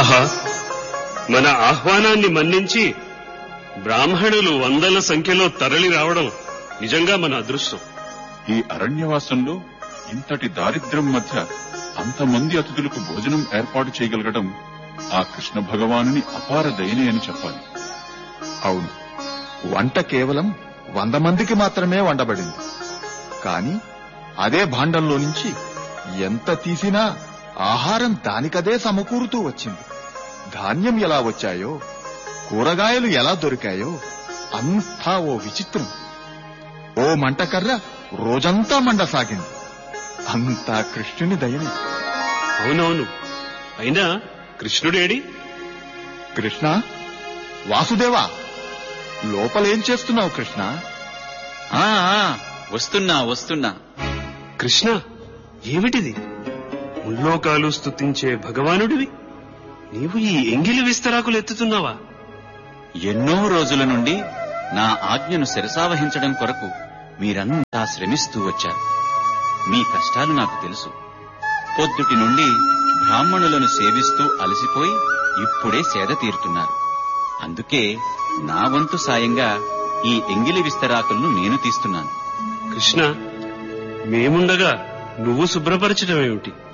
ఆహా, మన ఆహ్వానాన్ని మన్నించి బ్రాహ్మణులు వందల సంఖ్యలో తరలి రావడం నిజంగా మన అదృష్టం. ఈ అరణ్యవాసంలో ఇంతటి దారిద్ర్యం మధ్య అంతమంది అతిథులకు భోజనం ఏర్పాటు చేయగలగడం ఆ కృష్ణ భగవానుని అపార దయనే అని చెప్పాలి. అవును, వంట కేవలం 100 మందికి మాత్రమే వండబడింది. కాని అదే భాండంలో నుంచి ఎంత తీసినా ఆహారం దానికదే సమకూరుతూ వచ్చింది. ధాన్యం ఎలా వచ్చాయో, కూరగాయలు ఎలా దొరికాయో అంతా ఓ విచిత్రం. ఓ మంటకర్ర రోజంతా మండసాగింది. అంతా కృష్ణుని దయనే. అవునవును, అయినా కృష్ణుడేడి? కృష్ణ, వాసుదేవా, లోపలేం చేస్తున్నావు కృష్ణ? వస్తున్నా. కృష్ణ, ఏమిటిది? ముల్లోకాలు స్తుతించే భగవానుడివి నీవు ఈ ఎంగిలి విస్తరాకులు ఎత్తుతున్నావా? ఎన్నో రోజుల నుండి నా ఆజ్ఞను శిరసావహించడం కొరకు మీరంతా శ్రమిస్తూ వచ్చారు. మీ కష్టాలు నాకు తెలుసు. పొద్దుటి నుండి బ్రాహ్మణులను సేవిస్తూ అలసిపోయి ఇప్పుడే సేద తీరుతున్నారు. అందుకే నా వంతు సాయంగా ఈ ఎంగిలి విస్తరాకులను నేను తీస్తున్నాను. కృష్ణ, మేముండగా నువ్వు శుభ్రపరచడమేమిటి?